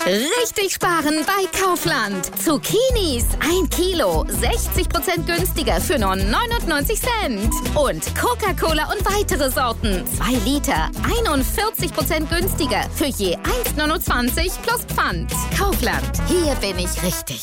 Richtig sparen bei Kaufland. Zucchinis 1 Kilo, 60% günstiger für nur 99 Cent. Und Coca-Cola und weitere Sorten, 2 Liter, 41% günstiger für je 1,29 plus Pfand. Kaufland, hier bin ich richtig.